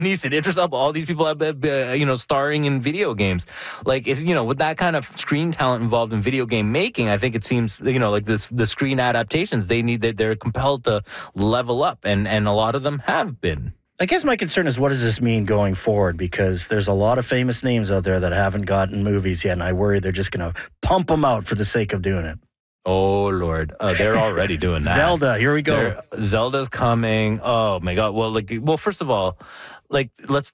Neeson, Idris Elba, all these people have been, starring in video games. Like, if, with that kind of screen talent involved in video game making, I think it seems, like the screen adaptations, they're compelled to level up, and a lot of them have been. I guess my concern is, what does this mean going forward? Because there's a lot of famous names out there that haven't gotten movies yet, and I worry they're just going to pump them out for the sake of doing it. Oh, Lord. They're already doing that. Zelda, here we go. Zelda's coming. Oh, my God. Well, first of all, let's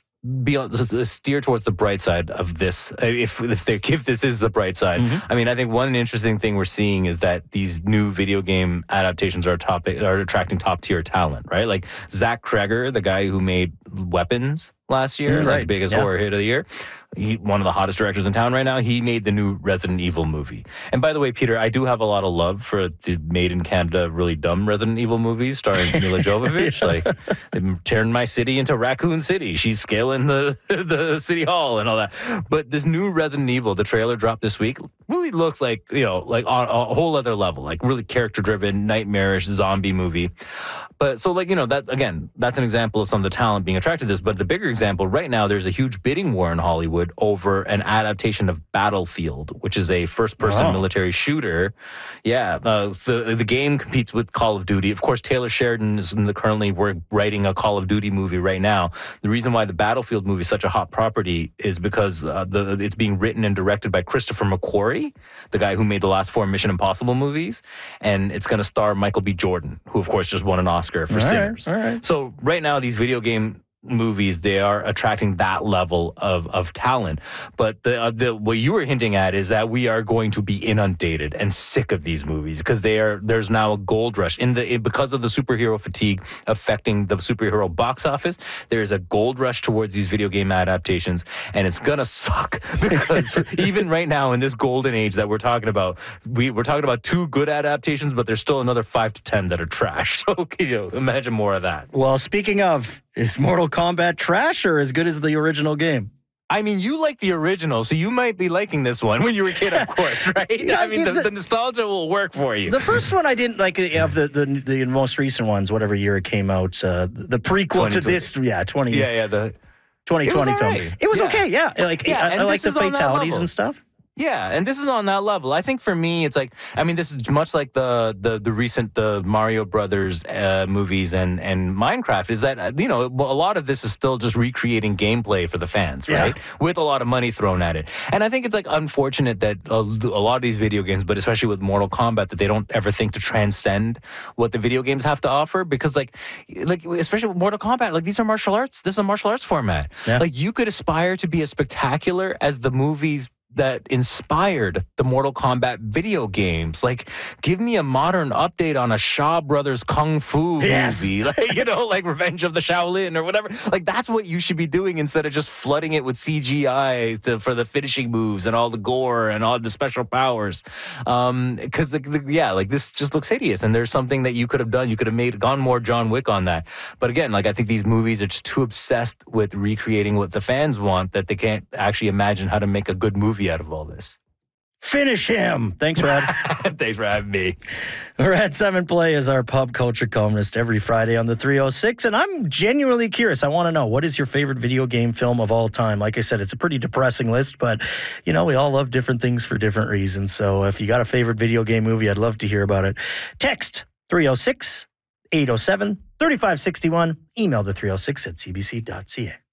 let's steer towards the bright side of this. If this is the bright side, I mean, I think one interesting thing we're seeing is that these new video game adaptations are attracting top tier talent, right? Like Zach Kreger, the guy who made Weapons last year, like the biggest horror hit of the year. One of the hottest directors in town right now. He made the new Resident Evil movie. And by the way, Peter, I do have a lot of love for the made in Canada really dumb Resident Evil movies starring Mila Jovovich. Like, they turned my city into Raccoon City. She's scaling the city hall and all that. But this new Resident Evil, the trailer dropped this week, really looks like, like on a whole other level, like really character driven, nightmarish zombie movie. But so that, again, that's an example of some of the talent being attracted to this. But the bigger example right now, there's a huge bidding war in Hollywood over an adaptation of Battlefield, which is a first-person military shooter. Yeah, the game competes with Call of Duty. Of course, Taylor Sheridan is currently writing a Call of Duty movie right now. The reason why the Battlefield movie is such a hot property is because it's being written and directed by Christopher McQuarrie, the guy who made the last 4 Mission Impossible movies, and it's going to star Michael B. Jordan, who, of course, just won an Oscar for Sinners. All right. So right now, these video game movies, they are attracting that level of talent. But what you were hinting at is that we are going to be inundated and sick of these movies because there's now a gold rush because of the superhero fatigue affecting the superhero box office. There's a gold rush towards these video game adaptations, and it's gonna suck because even right now in this golden age that we're talking about, we're talking about 2 good adaptations, but there's still another 5 to 10 that are trash. So imagine more of that. Well, speaking of, is Mortal Kombat trash or as good as the original game? I mean, you like the original, so you might be liking this one when you were a kid, of course, right? I mean, the nostalgia will work for you. The first one I didn't like, of the most recent ones, whatever year it came out, the prequel to this, 2020 film. Right. It was okay, yeah. I like the fatalities and stuff. Yeah, and this is on that level. I think for me, it's like, I mean, this is much like the recent Mario Brothers movies and Minecraft. Is that a lot of this is still just recreating gameplay for the fans, right? Yeah. With a lot of money thrown at it. And I think it's like unfortunate that a lot of these video games, but especially with Mortal Kombat, that they don't ever think to transcend what the video games have to offer. Because like especially with Mortal Kombat, like these are martial arts. This is a martial arts format. Yeah. Like you could aspire to be as spectacular as the movies that inspired the Mortal Kombat video games. Like, give me a modern update on a Shaw Brothers Kung Fu movie, like Revenge of the Shaolin or whatever. Like, that's what you should be doing instead of just flooding it with CGI for the finishing moves and all the gore and all the special powers. Because, this just looks hideous. And there's something that you could have done. You could have gone more John Wick on that. But again, I think these movies are just too obsessed with recreating what the fans want that they can't actually imagine how to make a good movie out of all this. Finish him. Thanks, Rad. Thanks for having me. Rad 7 Play is our pub culture columnist every Friday on the 306, and I'm genuinely curious. I want to know, what is your favorite video game film of all time? Like I said, it's a pretty depressing list, but, we all love different things for different reasons. So if you got a favorite video game movie, I'd love to hear about it. Text 306-807-3561. Email the 306 at cbc.ca.